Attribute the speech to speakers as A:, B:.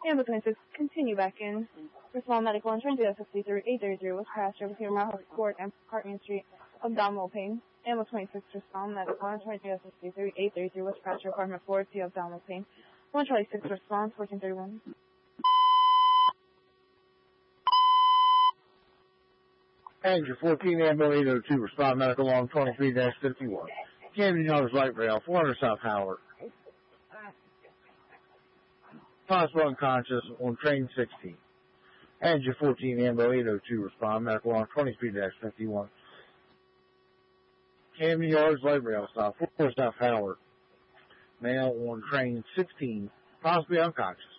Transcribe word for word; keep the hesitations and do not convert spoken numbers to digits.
A: Ambulance twenty-six, continue back in. Respond medical on train zero sixty-three eight thirty was crashed over here, Mile Court and Hartman Street, abdominal pain. Ambulance twenty-six, respond medical on train zero sixty-three eight thirty was crashed over apartment four, C abdominal pain. one twenty-six, response, fourteen thirty-one.
B: Passenger fourteen, ambulance eight oh two, respond medical on twenty-three dash fifty-one. Camden Yards Light Rail, four hundred South Howard. Possible unconscious on train sixteen. Passenger fourteen, ambulance eight oh two, respond medical on twenty-three dash fifty-one. Camden Yards Light Rail stop, four South Howard. Male on train sixteen, possibly unconscious.